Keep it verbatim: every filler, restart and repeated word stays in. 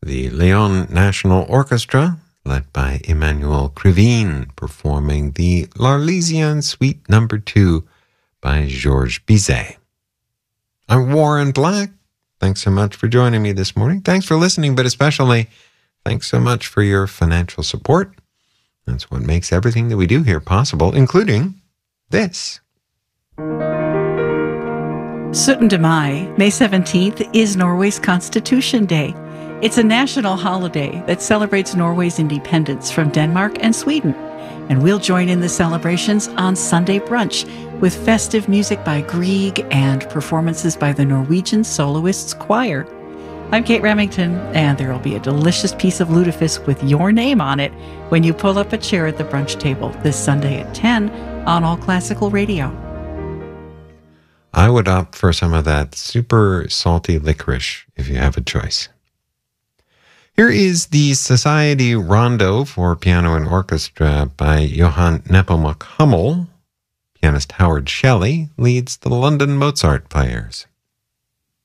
the Lyon National Orchestra, led by Emmanuel Krivine, performing the L'Arlésienne Suite Number Two by Georges Bizet. I'm Warren Black. Thanks so much for joining me this morning. Thanks for listening, but especially thanks so much for your financial support. That's what makes everything that we do here possible, including this. syttende mai, May seventeenth, is Norway's Constitution Day. It's a national holiday that celebrates Norway's independence from Denmark and Sweden. And we'll join in the celebrations on Sunday brunch with festive music by Grieg and performances by the Norwegian Soloists Choir. I'm Kate Remington, and there will be a delicious piece of lutefisk with your name on it when you pull up a chair at the brunch table this Sunday at ten on All Classical Radio. I would opt for some of that super salty licorice if you have a choice. Here is the Society Rondo for Piano and Orchestra by Johann Nepomuk Hummel. Pianist Howard Shelley leads the London Mozart Players.